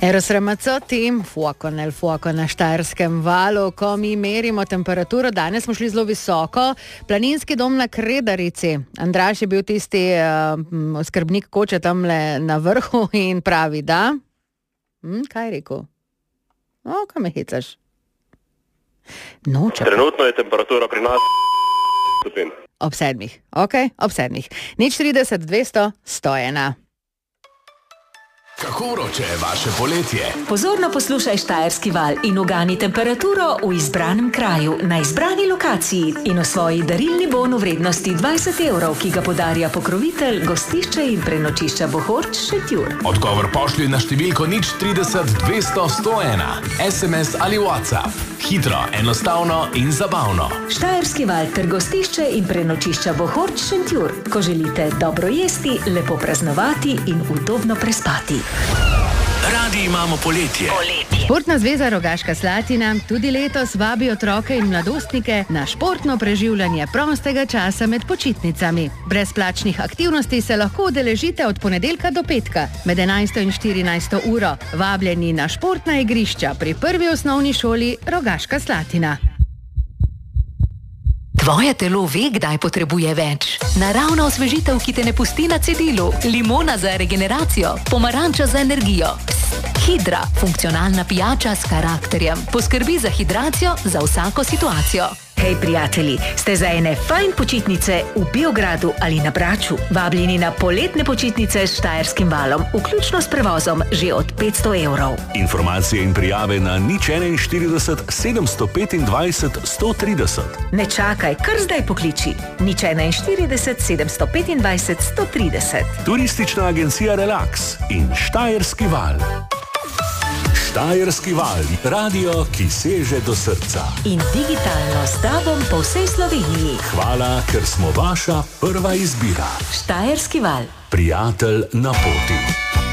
Eros Ramazzotti, nel fuoco na Štajerskem valu, ko mi merimo temperaturo. Danes smo šli zelo visoko. Planinski dom na Kredarici. Andraž je bil tisti oskrbnik koče tamle na vrhu in pravi, da? Kaj je rekel? Kaj me hecaš? Trenutno je temperatura pri nas stopinj. Ob 7. Ok, ob 7. 030 200 101. Kako vroče je vaše poletje? Pozorno poslušaj Štajerski val in ugani temperaturo v izbranem kraju, na izbrani lokaciji in osvoji darilni bon v vrednosti 20 evrov, ki ga podarja pokrovitelj gostišče in prenočišča Bohorč Šentjur. Odgovor pošlji na številko 030 200 101, SMS ali WhatsApp. Hitro, enostavno in zabavno. Štajerski val ter gostišče in prenočišča Bohorč Šentjur. Ko želite dobro jesti, lepo praznovati in udobno prespati. Radi imamo poletje. Športna zveza Rogaška Slatina tudi letos vabi otroke in mladostnike na športno preživljanje prostega časa med počitnicami. Brezplačnih aktivnosti se lahko udeležite od ponedeljka do petka med 11. in 14. uro. Vabljeni na športna igrišča pri prvi osnovni šoli Rogaška Slatina. Tvoje telo ve, kdaj potrebuje več. Naravna osvežitev, ki te ne pusti na cedilu. Limona za regeneracijo, pomaranča za energijo. Hidra, funkcionalna pijača s karakterjem. Poskrbi za hidracijo za vsako situacijo. Hej prijatelji, ste za ene fajn počitnice v Beogradu ali na Braču? Vabljeni na poletne počitnice s Štajerskim valom, vključno s prevozom že od 500 evrov. Informacije in prijave na 041 725 130. Ne čakaj, kar zdaj pokliči. 041 725 130. Turistična agencija Relax in Štajerski val. Štajerski val, radio, ki seže do srca. In digitalno s tobom po vsej Sloveniji. Hvala, ker smo vaša prva izbira. Štajerski val. Prijatelj na poti.